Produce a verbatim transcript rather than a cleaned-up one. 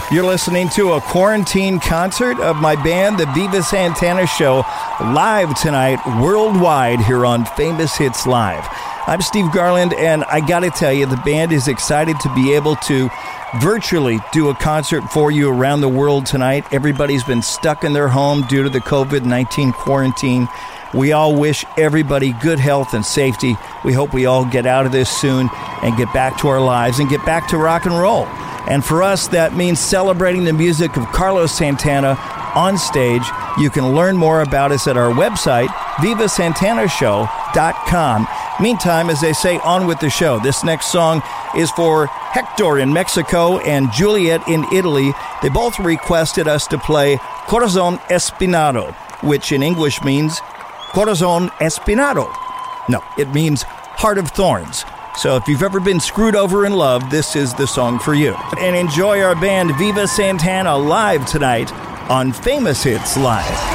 You're listening to a quarantine concert of my band, the Viva Santana Show, live tonight worldwide here on Famous Hits Live. I'm Steve Garland, and I got to tell you, the band is excited to be able to virtually do a concert for you around the world tonight. Everybody's been stuck in their home due to the covid nineteen quarantine. We all wish everybody good health and safety. We hope we all get out of this soon and get back to our lives and get back to rock and roll. And for us, that means celebrating the music of Carlos Santana on stage. You can learn more about us at our website, viva santana show dot com. Meantime, as they say, on with the show. This next song is for Hector in Mexico and Juliet in Italy. They both requested us to play Corazón Espinado, which in English means Corazón Espinado. No, it means Heart of Thorns. So if you've ever been screwed over in love, this is the song for you. And enjoy our band Viva Santana live tonight on Famous Hits Live.